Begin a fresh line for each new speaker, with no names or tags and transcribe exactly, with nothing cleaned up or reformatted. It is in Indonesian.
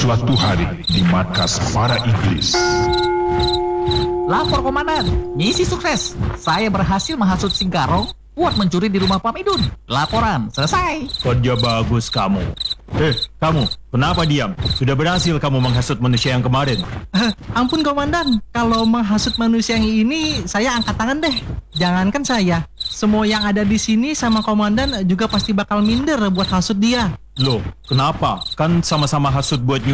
Suatu hari di markas para iblis.
Lapor komandan, misi sukses. Saya berhasil menghasut Singkarong buat mencuri di rumah Pak Midun. Laporan selesai.
Kerja bagus kamu. Eh, kamu, kenapa diam? Sudah berhasil kamu menghasut manusia yang kemarin.
Eh, ampun komandan, kalau menghasut manusia yang ini saya angkat tangan deh. Jangankan saya, semua yang ada di sini sama komandan juga pasti bakal minder buat hasut dia.
Loh, kenapa? Kan sama-sama hasut buat nyuri